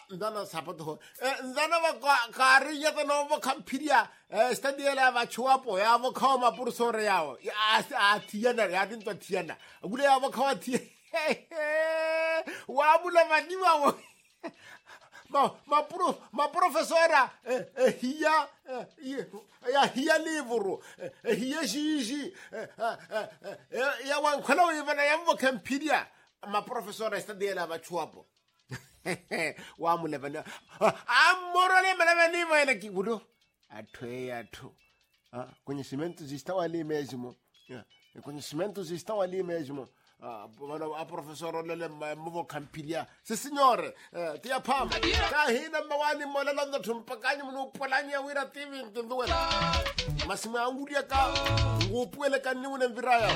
ndana sapato ndana va kari ya no va kampiria stadiela va chuapo ya va kama pursore yao a tiana ya dinto tiana gule ya va kawa ti wa bula maniwa wo ma professora hiya livro hiya jiji ya wan khalo yivana ya va kampiria ma professora stadiela va chuapo wa mulevana amorole melevani vele kibudo athu kwenye cimento estão ali mesmo kwenye cimento estão ali mesmo a professora lele mvo kampilia se signore ti apama ka hina mawani molela ndo tumpakanyi mnu polanya wira tv nduwela masima angulia ka ngupuele kanni une viraya